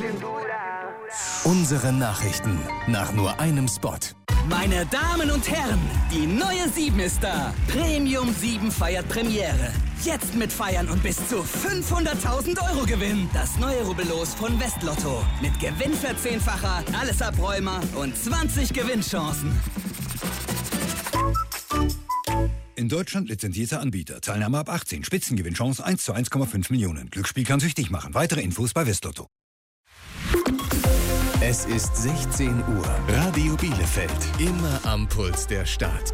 Unsere Nachrichten nach nur einem Spot. Meine Damen und Herren, die neue 7 ist da. Premium 7 feiert Premiere. Jetzt mit Feiern und bis zu 500.000 € Gewinn. Das neue Rubbellos von Westlotto. Mit Gewinnverzehnfacher, alles Abräumer und 20 Gewinnchancen. In Deutschland lizenzierter Anbieter. Teilnahme ab 18. Spitzengewinnchance 1 zu 1,5 Millionen. Glücksspiel kann süchtig machen. Weitere Infos bei Westlotto. Es ist 16 Uhr. Radio Bielefeld. Immer am Puls der Stadt.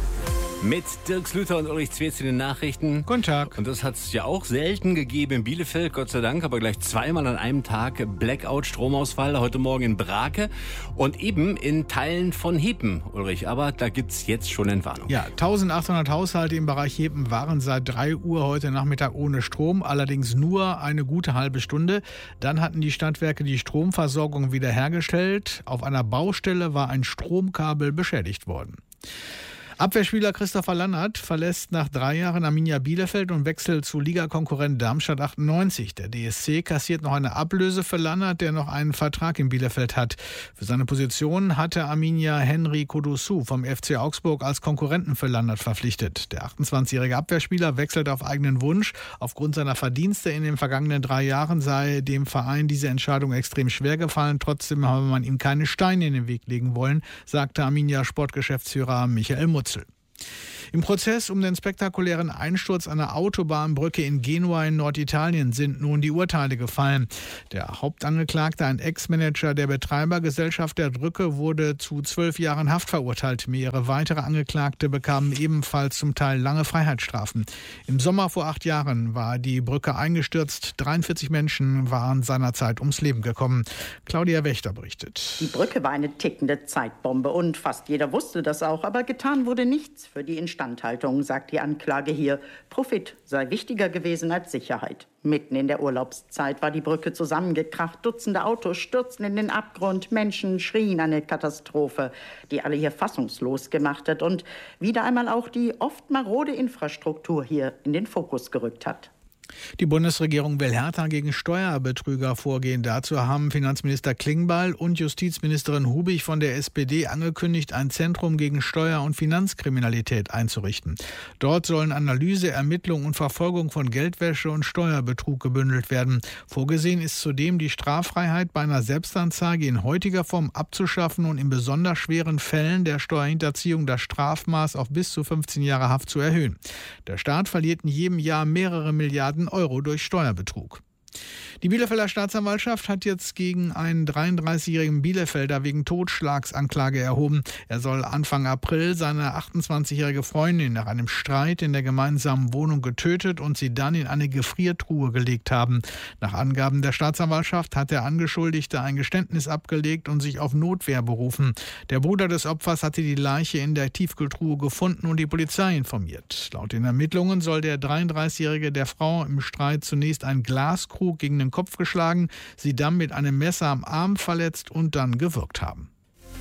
Mit Dirk Slüter und Ulrich Zwetz in den Nachrichten. Guten Tag. Und das hat es ja auch selten gegeben in Bielefeld, Gott sei Dank, aber gleich zweimal an einem Tag Blackout, Stromausfall, heute Morgen in Brake und eben in Teilen von Hepen, Ulrich. Aber da gibt's jetzt schon Entwarnung. Ja, 1800 Haushalte im Bereich Hepen waren seit 3 Uhr heute Nachmittag ohne Strom, allerdings nur eine gute halbe Stunde. Dann hatten die Stadtwerke die Stromversorgung wiederhergestellt. Auf einer Baustelle war ein Stromkabel beschädigt worden. Abwehrspieler Christopher Lannert verlässt nach 3 Jahren Arminia Bielefeld und wechselt zu Ligakonkurrent Darmstadt 98. Der DSC kassiert noch eine Ablöse für Lannert, der noch einen Vertrag in Bielefeld hat. Für seine Position hatte Arminia Henry Kodosu vom FC Augsburg als Konkurrenten für Lannert verpflichtet. Der 28-jährige Abwehrspieler wechselt auf eigenen Wunsch. Aufgrund seiner Verdienste in den vergangenen 3 Jahren sei dem Verein diese Entscheidung extrem schwer gefallen. Trotzdem habe man ihm keine Steine in den Weg legen wollen, sagte Arminia Sportgeschäftsführer Michael Mutzel. Im Prozess um den spektakulären Einsturz einer Autobahnbrücke in Genua in Norditalien sind nun die Urteile gefallen. Der Hauptangeklagte, ein Ex-Manager der Betreibergesellschaft der Brücke, wurde zu 12 Jahren Haft verurteilt. Mehrere weitere Angeklagte bekamen ebenfalls zum Teil lange Freiheitsstrafen. Im Sommer vor 8 Jahren war die Brücke eingestürzt. 43 Menschen waren seinerzeit ums Leben gekommen. Claudia Wächter berichtet. Die Brücke war eine tickende Zeitbombe und fast jeder wusste das auch, aber getan wurde nichts für die Instandhaltung, sagt die Anklage hier. Profit sei wichtiger gewesen als Sicherheit. Mitten in der Urlaubszeit war die Brücke zusammengekracht. Dutzende Autos stürzten in den Abgrund. Menschen schrien eine Katastrophe, die alle hier fassungslos gemacht hat und wieder einmal auch die oft marode Infrastruktur hier in den Fokus gerückt hat. Die Bundesregierung will härter gegen Steuerbetrüger vorgehen. Dazu haben Finanzminister Klingbeil und Justizministerin Hubig von der SPD angekündigt, ein Zentrum gegen Steuer- und Finanzkriminalität einzurichten. Dort sollen Analyse, Ermittlung und Verfolgung von Geldwäsche und Steuerbetrug gebündelt werden. Vorgesehen ist zudem, die Straffreiheit bei einer Selbstanzeige in heutiger Form abzuschaffen und in besonders schweren Fällen der Steuerhinterziehung das Strafmaß auf bis zu 15 Jahre Haft zu erhöhen. Der Staat verliert in jedem Jahr mehrere Milliarden Euro durch Steuerbetrug. Die Bielefelder Staatsanwaltschaft hat jetzt gegen einen 33-jährigen Bielefelder wegen Totschlags Anklage erhoben. Er soll Anfang April seine 28-jährige Freundin nach einem Streit in der gemeinsamen Wohnung getötet und sie dann in eine Gefriertruhe gelegt haben. Nach Angaben der Staatsanwaltschaft hat der Angeschuldigte ein Geständnis abgelegt und sich auf Notwehr berufen. Der Bruder des Opfers hatte die Leiche in der Tiefkühltruhe gefunden und die Polizei informiert. Laut den Ermittlungen soll der 33-jährige der Frau im Streit zunächst ein Glaskrug gegen den Kopf geschlagen, sie dann mit einem Messer am Arm verletzt und dann gewürgt haben.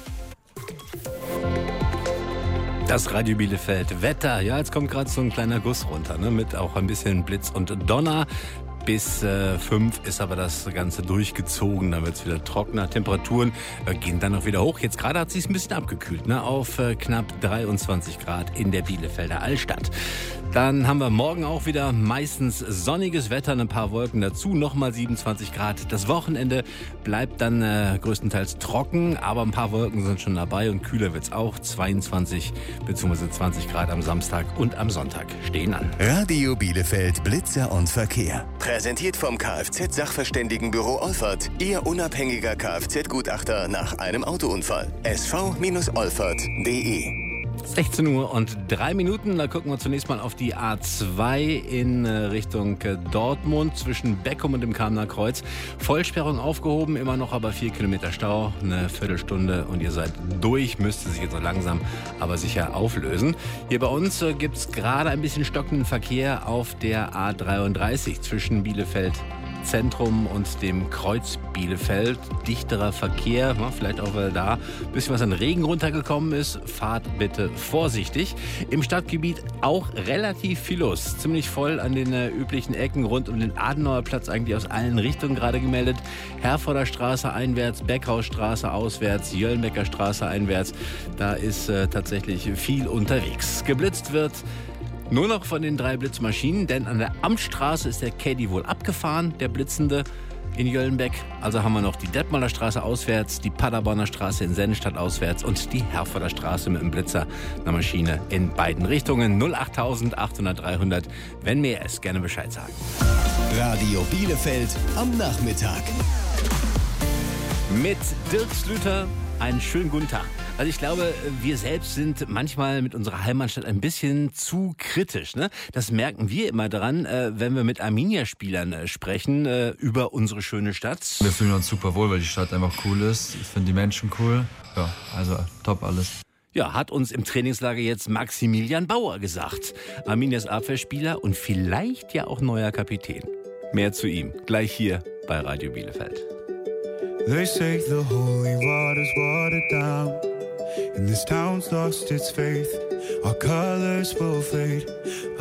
Das Radio Bielefeld Wetter. Ja, jetzt kommt gerade so ein kleiner Guss runter, ne, mit auch ein bisschen Blitz und Donner. Bis 5 ist aber das Ganze durchgezogen, dann wird es wieder trockener. Temperaturen gehen dann noch wieder hoch. Jetzt gerade hat es sich ein bisschen abgekühlt, ne, auf knapp 23 Grad in der Bielefelder Altstadt. Dann haben wir morgen auch wieder meistens sonniges Wetter, ein paar Wolken dazu, nochmal 27 Grad. Das Wochenende bleibt dann größtenteils trocken, aber ein paar Wolken sind schon dabei und kühler wird's auch. 22 bzw. 20 Grad am Samstag und am Sonntag stehen an. Radio Bielefeld Blitzer und Verkehr. Präsentiert vom Kfz-Sachverständigenbüro Olfert. Ihr unabhängiger Kfz-Gutachter nach einem Autounfall. sv-olfert.de 16 Uhr und 3 Minuten. Da gucken wir zunächst mal auf die A2 in Richtung Dortmund zwischen Beckum und dem Kamener Kreuz. Vollsperrung aufgehoben, immer noch aber 4 Kilometer Stau, eine Viertelstunde und ihr seid durch. Müsste sich jetzt so langsam aber sicher auflösen. Hier bei uns gibt es gerade ein bisschen stockenden Verkehr auf der A33 zwischen Bielefeld Zentrum und dem Kreuz Bielefeld. Dichterer Verkehr, vielleicht auch, weil da ein bisschen was an Regen runtergekommen ist. Fahrt bitte vorsichtig. Im Stadtgebiet auch relativ viel los. Ziemlich voll an den üblichen Ecken rund um den Adenauerplatz, eigentlich aus allen Richtungen gerade gemeldet. Herforder Straße einwärts, Beckhausstraße auswärts, Jöllenbecker Straße einwärts. Da ist tatsächlich viel unterwegs. Geblitzt wird nur noch von den 3 Blitzmaschinen, denn an der Amtsstraße ist der Caddy wohl abgefahren, der Blitzende in Jöllenbeck. Also haben wir noch die Detmolder Straße auswärts, die Paderborner Straße in Sennestadt auswärts und die Herforder Straße mit dem Blitzer, einer Maschine in beiden Richtungen. 08000 800 300. Wenn mehr ist, gerne Bescheid sagen. Radio Bielefeld am Nachmittag. Mit Dirk Slüter einen schönen guten Tag. Also ich glaube, wir selbst sind manchmal mit unserer Heimatstadt ein bisschen zu kritisch. Ne? Das merken wir immer daran, wenn wir mit Arminia-Spielern sprechen über unsere schöne Stadt. Wir fühlen uns super wohl, weil die Stadt einfach cool ist. Ich finde die Menschen cool. Ja, also top alles. Ja, hat uns im Trainingslager jetzt Maximilian Bauer gesagt. Arminias Abwehrspieler und vielleicht ja auch neuer Kapitän. Mehr zu ihm gleich hier bei Radio Bielefeld. They say the holy water's watered down, and this town's lost its faith. Our colors will fade.